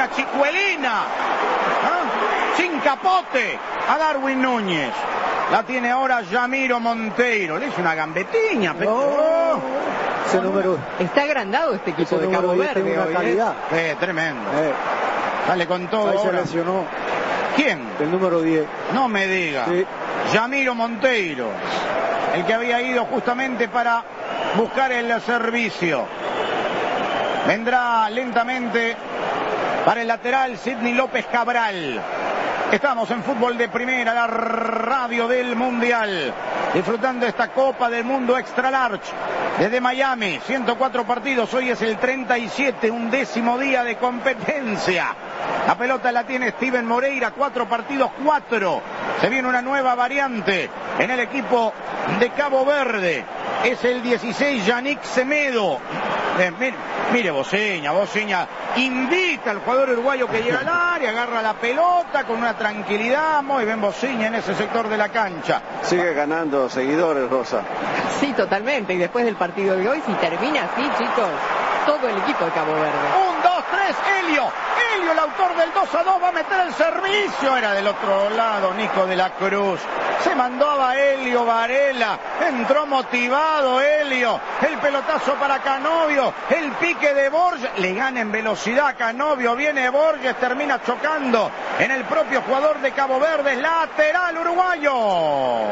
una chicuelina, sin capote, a Darwin Núñez. La tiene ahora Yamiro Monteiro. Le hizo una gambetiña. Ese número, está agrandado este equipo de Cabo Verde. Tiene una calidad. Tremendo. Sale con todo. Ahí ahora. se lesionó. ¿Quién? El número 10. No me diga. Sí. Yamiro Monteiro. El que había ido justamente para buscar el servicio. Vendrá lentamente para el lateral Sidney López Cabral. Estamos en Fútbol de Primera, la radio del Mundial, disfrutando esta Copa del Mundo Extra Large desde Miami. 104 partidos, hoy es el 37, 11º día de competencia. La pelota la tiene Steven Moreira, 4 partidos, 4. Se viene una nueva variante en el equipo de Cabo Verde. Es el 16, Yannick Semedo. Mire Boceña invita al jugador uruguayo que llega al área, agarra la pelota con una tranquilidad. Muy bien Boceña en ese sector de la cancha. Sigue ganando seguidores, Rosa. Sí, totalmente. Y después del partido de hoy, si termina así, chicos, todo el equipo de Cabo Verde. 1, 2, 3, Helio, el autor del 2-2, va a meter el servicio. Era del otro lado Nico de la Cruz. Se mandó a Helio Varela. Entró motivado Helio. El pelotazo para Canovio. El pique de Borges. Le gana en velocidad Canovio. Viene Borges. Termina chocando en el propio jugador de Cabo Verde. Lateral uruguayo.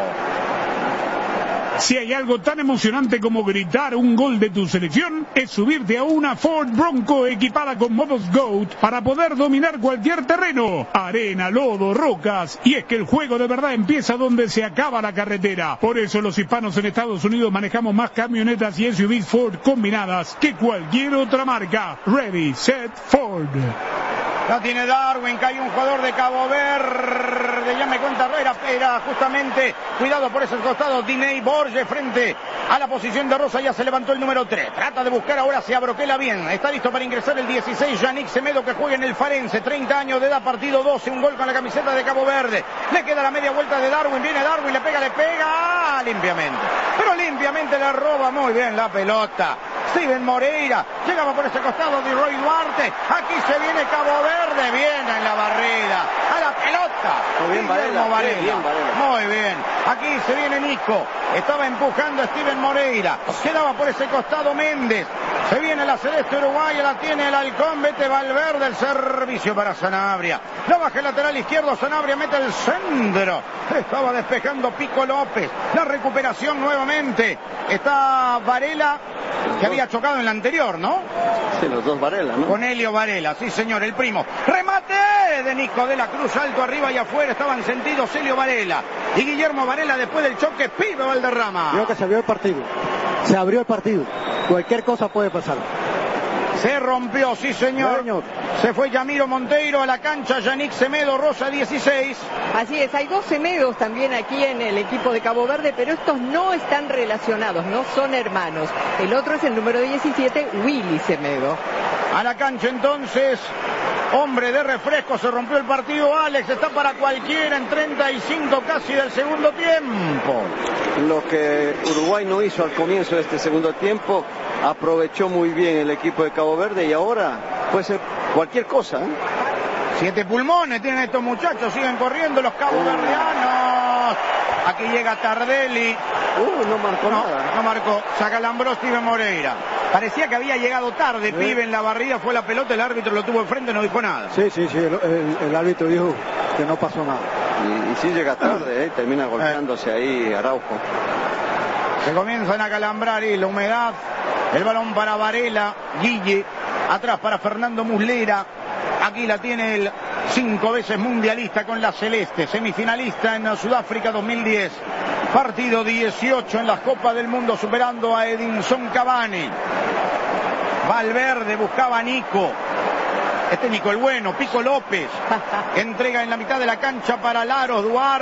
Si hay algo tan emocionante como gritar un gol de tu selección, es subirte a una Ford Bronco equipada con modos GOAT para poder dominar cualquier terreno, arena, lodo, rocas. Y es que el juego de verdad empieza donde se acaba la carretera. Por eso los hispanos en Estados Unidos manejamos más camionetas y SUVs Ford combinadas que cualquier otra marca. Ready, set, Ford. La tiene Darwin, cae un jugador de Cabo Verde, ya me cuenta, era justamente, cuidado por ese costado, Diney Borges frente a la posición de Rosa, ya se levantó el número 3, trata de buscar ahora si Abroquela bien, está listo para ingresar el 16, Yannick Semedo, que juega en el Farense, 30 años de edad, partido 12, un gol con la camiseta de Cabo Verde, le queda la media vuelta de Darwin, viene Darwin, le pega, limpiamente, pero limpiamente le roba muy bien la pelota. Steven Moreira, llegaba por ese costado de Roy Duarte, aquí se viene Cabo Verde, bien en la barrida, a la pelota. Muy bien Varela. Muy bien, aquí se viene Nico, estaba empujando a Steven Moreira, quedaba por ese costado Méndez, se viene la celeste uruguaya, la tiene el halcón, vete Valverde, el servicio para Sanabria, la baja el lateral izquierdo, Sanabria mete el centro, estaba despejando Pico López, la recuperación nuevamente, está Varela, que había chocado en la anterior, ¿no? Sí, los dos Varela, ¿no? Con Helio Varela, sí señor, el primo. ¡Remate de Nico de la Cruz! Alto arriba y afuera, estaban sentidos Helio Varela y Guillermo Varela después del choque, Pibe Valderrama. Creo que se abrió el partido. Se abrió el partido. Cualquier cosa puede pasar. Se rompió, sí señor. Señor. Se fue Yamiro Monteiro a la cancha, Yannick Semedo, Rosa 16. Así es, hay 2 Semedos también aquí en el equipo de Cabo Verde, pero estos no están relacionados, no son hermanos. El otro es el número 17, Willy Semedo. A la cancha entonces, hombre de refresco, se rompió el partido, Alex, está para cualquiera en 35 casi del segundo tiempo. Lo que Uruguay no hizo al comienzo de este segundo tiempo, aprovechó muy bien el equipo de Cabo Verde y ahora puede ser cualquier cosa, ¿eh? 7 pulmones tienen estos muchachos, siguen corriendo los caboverdianos. Aquí llega Tardelli. No marcó nada. No marcó. Se acalambró Steven Moreira. Parecía que había llegado tarde, Pibe en la barrida, fue la pelota, el árbitro lo tuvo enfrente, no dijo nada. Sí, el árbitro dijo que no pasó nada. Y sí llega tarde, termina golpeándose ahí Araujo. Se comienzan a calambrar y la humedad. El balón para Varela, Guille, atrás para Fernando Muslera. Aquí la tiene el 5 veces mundialista con la celeste, semifinalista en Sudáfrica 2010. Partido 18 en las Copas del Mundo, superando a Edinson Cavani. Valverde buscaba a Nico. Este Nico el bueno, Pico López. Entrega en la mitad de la cancha para Laros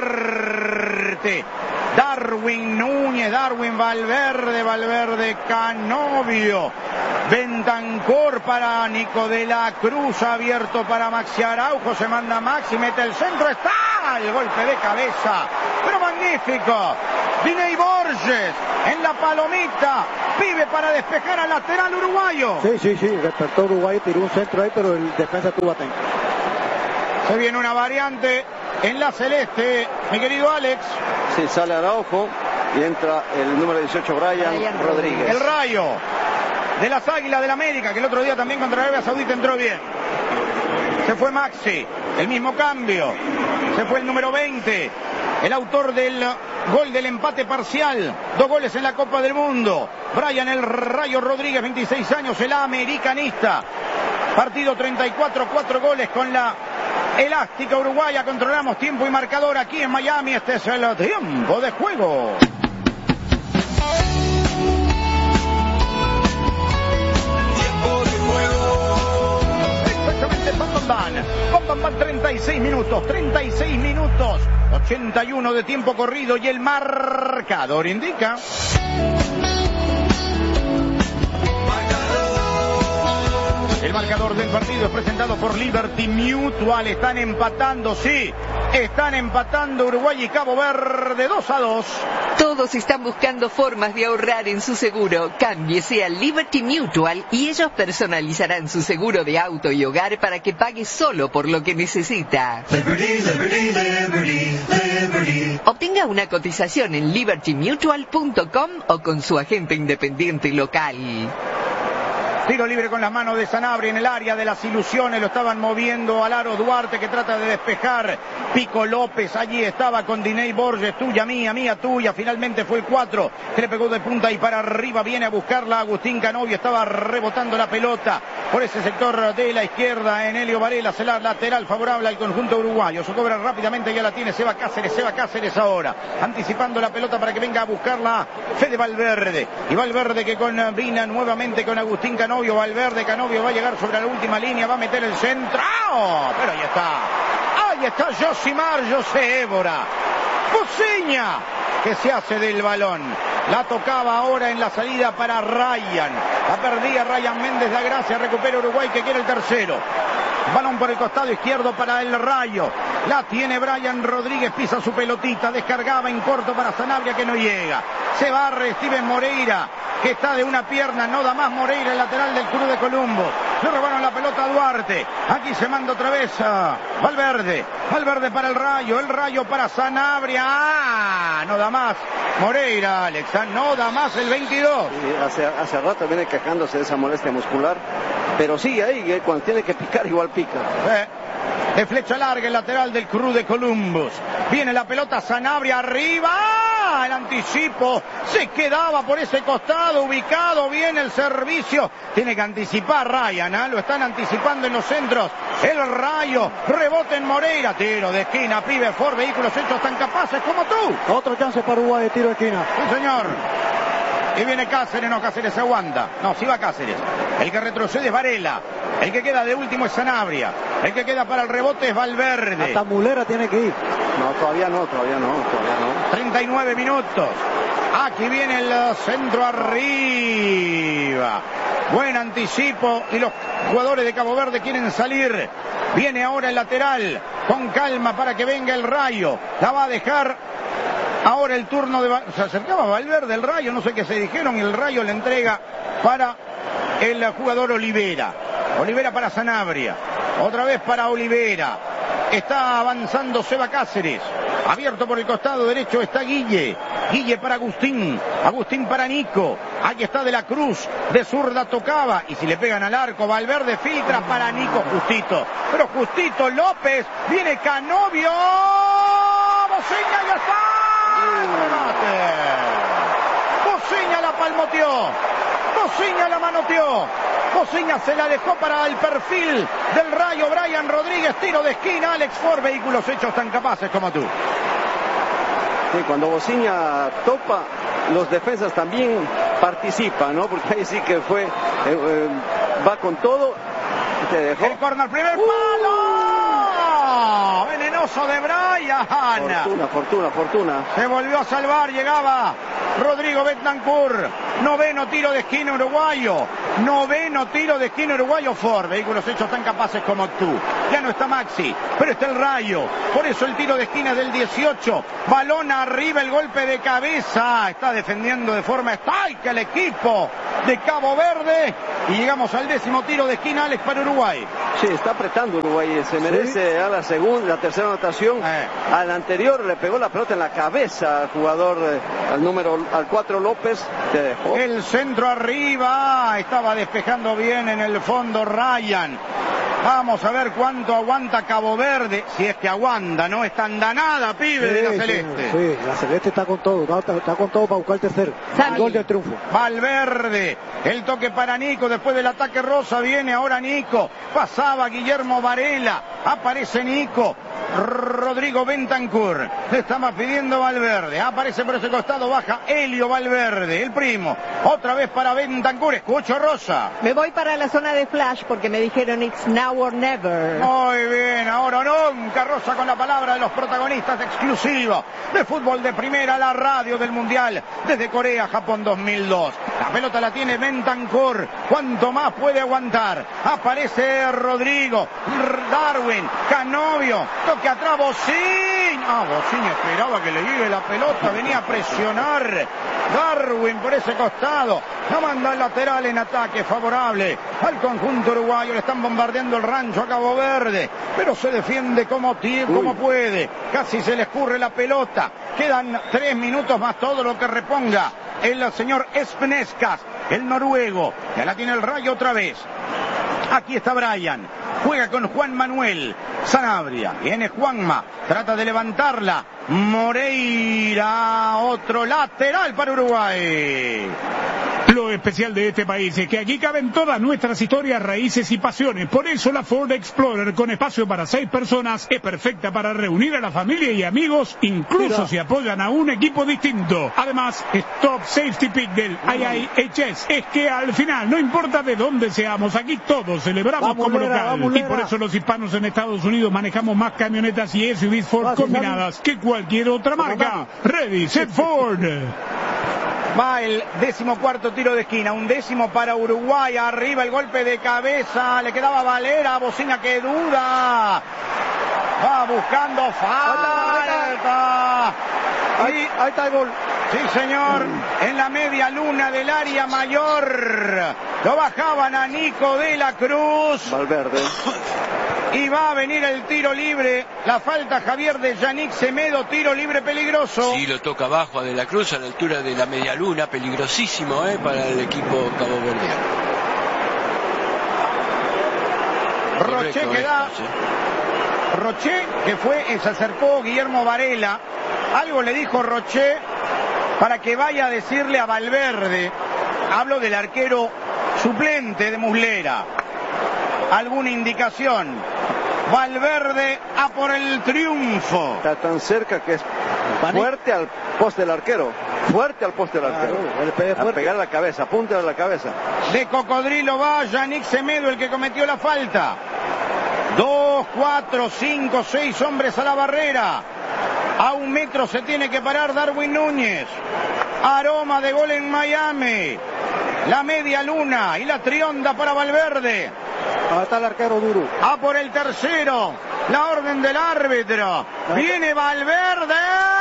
Duarte. Darwin Núñez, Darwin Valverde Canovio. Bentancor para Nico de la Cruz, abierto para Maxi Araujo, se manda Maxi, mete el centro, está El golpe de cabeza, pero magnífico. Diney Borges en la palomita. Pibe para despejar al lateral uruguayo. Sí, despertó Uruguay, tiró un centro ahí, pero el defensa estuvo atento. Se viene una variante en la celeste, mi querido Alex. Sí, sale Araujo y entra el número 18, Brian Rodríguez. El Rayo de las Águilas del América, que el otro día también contra Arabia Saudita entró bien. Se fue Maxi, el mismo cambio. Se fue el número 20, el autor del gol del empate parcial. 2 goles en la Copa del Mundo. Brian el Rayo Rodríguez, 26 años, el americanista. Partido 34, 4 goles con la elástica uruguaya. Controlamos tiempo y marcador aquí en Miami. Este es el tiempo de juego. Bam, 36 minutos, 81 de tiempo corrido y el marcador indica... El marcador del partido es presentado por Liberty Mutual. Están empatando, sí. Están empatando Uruguay y Cabo Verde 2-2. Todos están buscando formas de ahorrar en su seguro. Cámbiese a Liberty Mutual y ellos personalizarán su seguro de auto y hogar para que pague solo por lo que necesita. Liberty. Obtenga una cotización en libertymutual.com o con su agente independiente local. Tiro libre con las manos de Sanabria en el área de las ilusiones. Lo estaban moviendo al aro Duarte, que trata de despejar. Pico López allí estaba con Diney Borges. Tuya, mía, tuya. Finalmente fue el 4 que le pegó de punta y para arriba. Viene a buscarla Agustín Canovio. Estaba rebotando la pelota por ese sector de la izquierda. En Helio Varela, se la lateral favorable al conjunto uruguayo. Se cobra rápidamente, ya la tiene Seba Cáceres ahora. Anticipando la pelota para que venga a buscarla Fede Valverde. Y Valverde que combina nuevamente con Agustín Canovio. Canovio va a llegar sobre la última línea, va a meter el centro. ¡Oh! Pero ahí está Josimar José Évora. Buciña, que se hace del balón. La tocaba ahora en la salida para Ryan. La perdía Ryan Méndez da Gracia. Recupera Uruguay, que quiere el tercero. Balón por el costado izquierdo para el Rayo. La tiene Brian Rodríguez, pisa su pelotita. Descargaba en corto para Sanabria, que no llega. Se barre Steven Moreira, que está de una pierna. No da más Moreira, el lateral del Cruz de Colombo. Le robaron la pelota a Duarte. Aquí se manda otra vez a Valverde. Valverde para el Rayo para Sanabria. No da más Moreira, Alexa. No da más el 22. Sí, hace rato viene quejándose de esa molestia muscular. Pero sí, ahí cuando tiene que picar, igual pica. De flecha larga el lateral del Cruz de Columbus. Viene la pelota Sanabria arriba. El anticipo se quedaba por ese costado, ubicado bien el servicio. Tiene que anticipar Ryan, ¿eh? Lo están anticipando en los centros. El Rayo, rebote en Moreira, tiro de esquina, pibe Ford, vehículos hechos tan capaces como tú. Otro chance para Uruguay de tiro de esquina. Sí, señor. Y viene Cáceres, no, Cáceres se aguanta. No, sí va Cáceres. El que retrocede es Varela. El que queda de último es Sanabria. El que queda para el rebote es Valverde. Hasta Mulera tiene que ir. No, todavía no. 39 minutos. Aquí viene el centro arriba. Buen anticipo y los jugadores de Cabo Verde quieren salir. Viene ahora el lateral con calma para que venga el Rayo. La va a dejar ahora el turno de... Se acercaba Valverde, el Rayo, no sé qué se dijeron, y el Rayo le entrega para el jugador Olivera. Olivera para Sanabria. Otra vez para Olivera. Está avanzando Seba Cáceres. Abierto por el costado derecho está Guille. Guille para Agustín. Agustín para Nico. Aquí está De la Cruz. De zurda tocaba. Y si le pegan al arco, Valverde filtra para Nico. Justito. Pero justito López. Viene Canovio. Buciña, ya está. El remate. Buciña la palmoteó. Buciña la manoteó. Buciña se la dejó para el perfil del Rayo. Brian Rodríguez, tiro de esquina. Alex Ford, vehículos hechos tan capaces como tú. Sí, cuando Buciña topa, los defensas también participan, ¿no? Porque ahí sí que fue, va con todo. Te dejó. El córner, primer palo. Venenoso de Brian. Fortuna. Se volvió a salvar, llegaba Rodrigo Bentancur. Noveno tiro de esquina uruguayo. Noveno tiro de esquina uruguayo. Ford, vehículos hechos tan capaces como tú. Ya no está Maxi, pero está el Rayo. Por eso el tiro de esquina del 18. Balón arriba, el golpe de cabeza. Está defendiendo de forma estoica el equipo de Cabo Verde. Y llegamos al 10º tiro de esquina, Alex, para Uruguay. Sí, está apretando Uruguay. Se merece a la segunda, la tercera anotación. Al anterior le pegó la pelota en la cabeza al jugador, al 4 López. El centro arriba. Estaba despejando bien en el fondo Ryan. Vamos a ver cuánto aguanta Cabo Verde, si es que aguanta, ¿no? Está andanada, pibe, de la Celeste. Sí, la Celeste está con todo, está con todo para buscar el tercero. El gol del triunfo. Valverde, el toque para Nico, después del ataque rosa, viene ahora Nico. Pasaba Guillermo Varela, aparece Nico. Rodrigo Bentancur, le estaba pidiendo Valverde, aparece por ese costado, baja Helio Valverde, el primo, otra vez para Bentancur, escucho Rosa. Me voy para la zona de flash porque me dijeron it's now or never. Muy bien, ahora o nunca, Rosa con la palabra de los protagonistas exclusivos de fútbol de primera, la radio del Mundial, desde Corea, Japón 2002. La pelota la tiene Bentancur, cuánto más puede aguantar, aparece Rodrigo, Darwin, Canovio, toque atrás, Bocín. Bocín esperaba que le llegue la pelota, venía a presionar Darwin por ese costado, no manda el lateral en ataque favorable al conjunto uruguayo. Le están bombardeando el rancho a Cabo Verde, pero se defiende como puede, casi se le escurre la pelota. Quedan 3 minutos más, todo lo que reponga el señor Espenescas, el noruego. Ya la tiene el Rayo otra vez. Aquí está Brian, juega con Juan Manuel Sanabria, viene Juanma, trata de levantarla, Moreira, otro lateral para Uruguay. Lo especial de este país es que aquí caben todas nuestras historias, raíces y pasiones. Por eso la Ford Explorer, con espacio para 6 personas, es perfecta para reunir a la familia y amigos, incluso si apoyan a un equipo distinto. Además, Stop Safety Pick del IIHS es que al final, no importa de dónde seamos, aquí todos celebramos como local. Y por eso los hispanos en Estados Unidos manejamos más camionetas y SUVs Ford combinadas que cualquier otra marca. Ready, set, Ford. Va el 14º tiro de esquina, un 10º para Uruguay, arriba el golpe de cabeza, le quedaba Valera, Bocina que duda, va buscando falta. Ahí está el gol. Sí, señor, en la media luna del área mayor, lo bajaban a Nico de la Cruz. Valverde. Y va a venir el tiro libre, la falta Javier de Yannick Semedo, tiro libre peligroso. Sí, lo toca abajo a De la Cruz, a la altura de la media luna, peligrosísimo para el equipo caboverdiano. Roché que da, Roché que se acercó Guillermo Varela, algo le dijo Roché para que vaya a decirle a Valverde, hablo del arquero suplente de Muslera, alguna indicación. Valverde a por el triunfo. Está tan cerca que es fuerte al poste del arquero. Fuerte al poste del arquero. A pegar la cabeza, punta de la cabeza. De cocodrilo va Yannick Semedo, el que cometió la falta. 2, 4, 5, 6 hombres a la barrera. A 1 metro se tiene que parar Darwin Núñez. Aroma de gol en Miami. La media luna y la trionda para Valverde. Ahí está el arquero duro. A por el tercero. La orden del árbitro. Viene Valverde.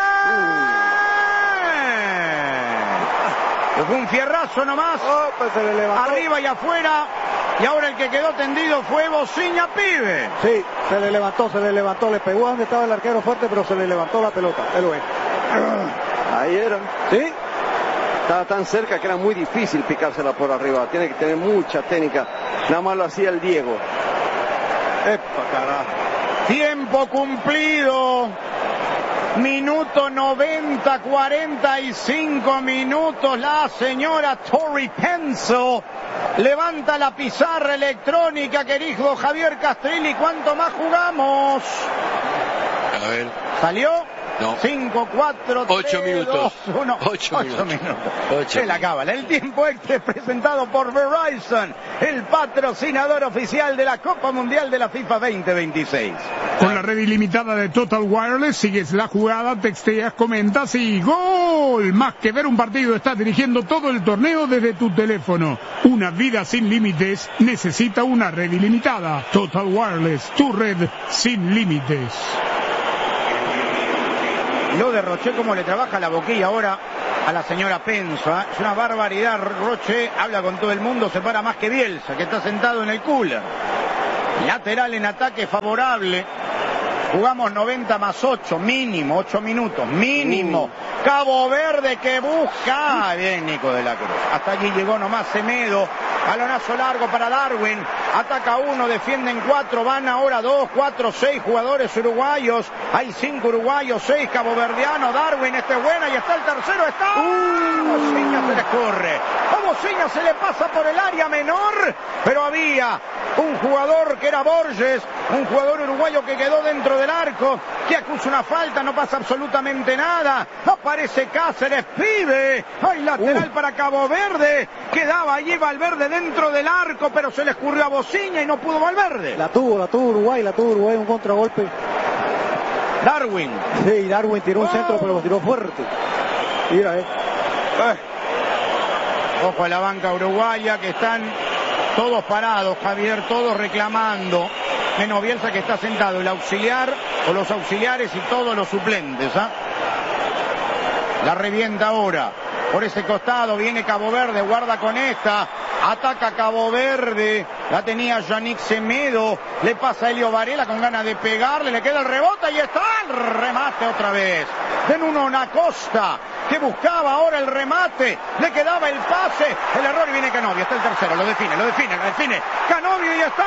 Fue un fierrazo nomás. Pues se le levantó. Arriba y afuera. Y ahora el que quedó tendido fue Bociña, pibe. Sí, se le levantó. Le pegó a donde estaba el arquero fuerte, pero se le levantó la pelota. Él lo es. Ahí era. Sí. Estaba tan cerca que era muy difícil picársela por arriba. Tiene que tener mucha técnica. Nada más lo hacía el Diego. ¡Epa, carajo! Tiempo cumplido. Minuto 90, 45 minutos. La señora Tori Pencil levanta la pizarra electrónica que dijo Javier Castrilli. ¿Cuánto más jugamos? A ver. ¿Salió? No. 5, 4, 8 3, minutos. 2, 1. 8 minutos. Se la cábala. El tiempo extra es presentado por Verizon, el patrocinador oficial de la Copa Mundial de la FIFA 2026. Con la red ilimitada de Total Wireless sigues la jugada, texteas, comentas y ¡gol! Más que ver un partido, estás dirigiendo todo el torneo desde tu teléfono. Una vida sin límites necesita una red ilimitada. Total Wireless, tu red sin límites. Lo de Roche, como le trabaja la boquilla ahora a la señora Penza. Es una barbaridad. Roche habla con todo el mundo, se para más que Bielsa, que está sentado en el cooler. Lateral en ataque favorable. Jugamos 90 más 8, mínimo, 8 minutos, mínimo. Cabo Verde que busca. Bien, Nico de la Cruz. Hasta allí llegó nomás Semedo. Balonazo largo para Darwin. Ataca 1, defienden 4, van ahora 2, 4, 6 jugadores uruguayos. Hay 5 uruguayos, 6 caboverdianos. Darwin, este es buena y está el tercero. Está. Bociña se le corre. A Bociña se le pasa por el área menor. Pero había un jugador que era Borges, un jugador uruguayo que quedó dentro del arco, que acusa una falta, no pasa absolutamente nada. Aparece Cáceres, pibe. Hay lateral para Cabo Verde. Quedaba allí Valverde dentro del arco, pero se le escurrió a Bociña y no pudo Valverde. La tuvo Uruguay, un contragolpe. Darwin. Sí, Darwin tiró un centro, pero lo tiró fuerte. Mira, Ojo a la banca uruguaya, que están todos parados, Javier, todos reclamando. Menos Bielsa, que está sentado, el auxiliar o los auxiliares y todos los suplentes. La revienta ahora. Por ese costado viene Cabo Verde, guarda con esta, ataca Cabo Verde, la tenía Yannick Semedo, le pasa a Elio Varela con ganas de pegarle, le queda el rebote y está el remate otra vez. De Nuno Acosta, que buscaba ahora el remate, le quedaba el pase, el error y viene Canovio, está el tercero, lo define, Canovio y está.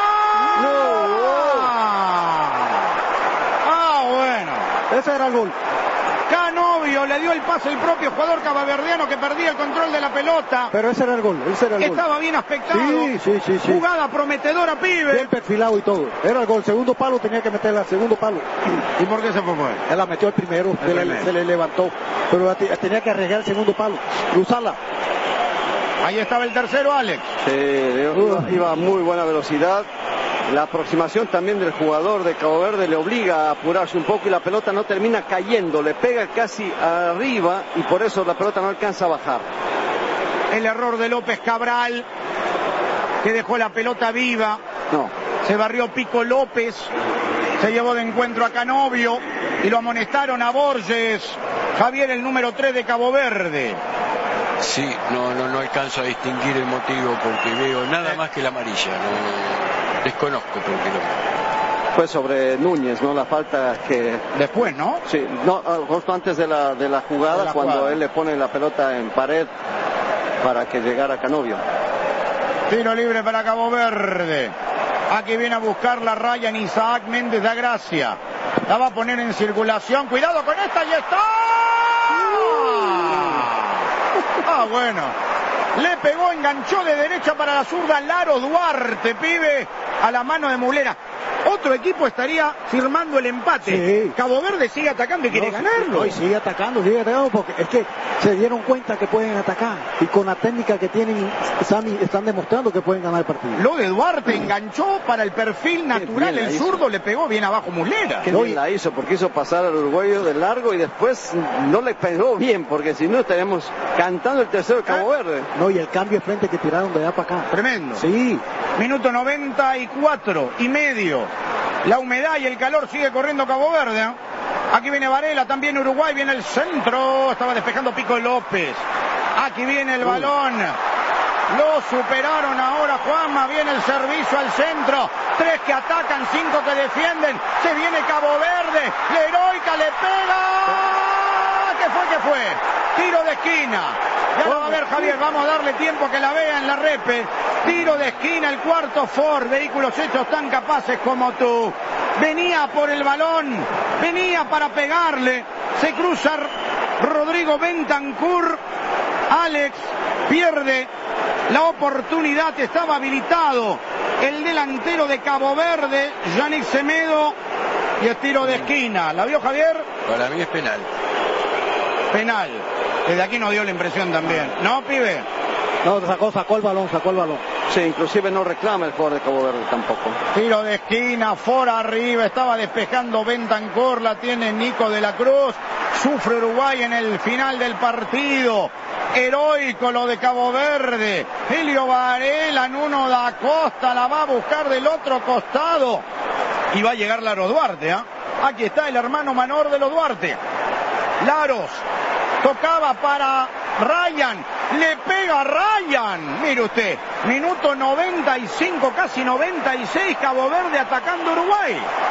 Bueno. Ese era el gol. Canovio le dio el pase el propio jugador cabaverdiano que perdía el control de la pelota. Pero ese era el gol, Estaba bien aspectado. Sí. Jugada prometedora, pibe. Bien perfilado y todo. Era el gol. Segundo palo, tenía que meterla al segundo palo. ¿Y por qué se fue? Él la metió el primero, se le levantó. Pero tenía que arriesgar el segundo palo, cruzarla. Ahí estaba el tercero, Alex. Iba a muy buena velocidad. La aproximación también del jugador de Cabo Verde le obliga a apurarse un poco y la pelota no termina cayendo, le pega casi arriba y por eso la pelota no alcanza a bajar. El error de López Cabral, que dejó la pelota viva. Se barrió Pico López, se llevó de encuentro a Canovio y lo amonestaron a Borges. Javier, el número 3 de Cabo Verde. Sí, no alcanzo a distinguir el motivo porque veo nada más que la amarilla. Desconozco por qué lo... Fue sobre Núñez, ¿no? La falta que... Después, ¿no? Sí, justo antes de la jugada, cuando él le pone la pelota en pared para que llegara Canovio. Tiro libre para Cabo Verde. Aquí viene a buscar la raya en Isaac Méndez da Gracia. La va a poner en circulación. Cuidado con esta y está. Bueno. Le pegó, enganchó de derecha para la zurda Laro Duarte, pibe, a la mano de Mulera. Otro equipo estaría firmando el empate. Sí. Cabo Verde sigue atacando y quiere ganarlo. Sigue atacando porque es que se dieron cuenta que pueden atacar. Y con la técnica que tienen, están demostrando que pueden ganar el partido. Lo de Duarte enganchó para el perfil natural. El zurdo le pegó bien abajo Mulera. Qué bien la hizo, porque hizo pasar al uruguayo de largo y después no le pegó bien, porque si no estaríamos cantando el tercero de Cabo Verde. Y el cambio de frente que tiraron de allá para acá. Tremendo. Sí. Minuto 94 y medio. La humedad y el calor sigue corriendo Cabo Verde. Aquí viene Varela, también Uruguay, viene el centro. Estaba despejando Pico López. Aquí viene el balón. Lo superaron ahora Juanma. Viene el servicio al centro. 3 que atacan, 5 que defienden. Se viene Cabo Verde. La heroica le pega. ¿Qué fue? Tiro de esquina. Ya lo va a ver Javier, vamos a darle tiempo que la vea en la repe. Tiro de esquina, el cuarto Ford, vehículos hechos tan capaces como tú. Venía por el balón, venía para pegarle. Se cruza Rodrigo Bentancur. Alex pierde la oportunidad, estaba habilitado el delantero de Cabo Verde, Yannick Semedo, y el tiro de esquina. ¿La vio Javier? Para mí es penal. Penal. Desde aquí nos dio la impresión también. ¿No, pibe? No, sacó el balón. Sí, inclusive no reclama el jugador de Cabo Verde tampoco. Tiro de esquina, for arriba, estaba despejando Bentancur, la tiene Nico de la Cruz. Sufre Uruguay en el final del partido. Heroico lo de Cabo Verde. Helio Varela, Nuno da Costa, la va a buscar del otro costado. Y va a llegar Laro Duarte, ¿eh? Aquí está el hermano menor de los Duarte. Laros. Tocaba para Ryan, le pega Ryan, mire usted, minuto 95, casi 96, Cabo Verde atacando Uruguay.